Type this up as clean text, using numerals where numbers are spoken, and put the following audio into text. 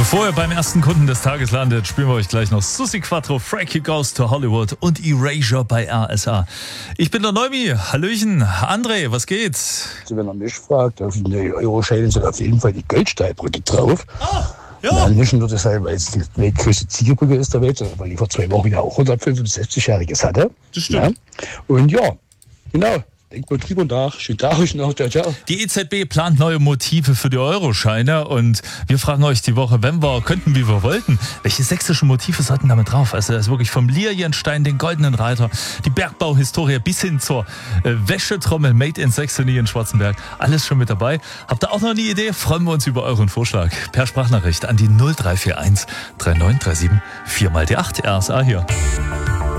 Bevor ihr beim ersten Kunden des Tages landet, spielen wir euch gleich noch Susi Quattro, Frankie Goes to Hollywood und Erasure bei RSA. Ich bin der Neumi. Hallöchen. André, was geht's? Also wenn er mich fragt, auf den Euroscheinen sind auf jeden Fall die Goldstahlbrücke drauf. Ja. Nicht nur deshalb, weil es die weltgrößte Ziegelbrücke ist der Welt, sondern weil die vor 2 Wochen ja auch 165-Jähriges hatte. Das stimmt. Ja. Und ja, genau. Denkt mal drüber nach. Schönen Tag euch noch. Ciao, ciao. Die EZB plant neue Motive für die Euroscheine und wir fragen euch die Woche, wenn wir könnten, wie wir wollten, welche sächsischen Motive sollten damit drauf? Also das ist wirklich vom Lilienstein, den Goldenen Reiter, die Bergbauhistorie bis hin zur Wäschetrommel Made in Saxony in Schwarzenberg. Alles schon mit dabei. Habt ihr auch noch eine Idee? Freuen wir uns über euren Vorschlag. Per Sprachnachricht an die 0341 3937 4 mal die 8 RSA hier.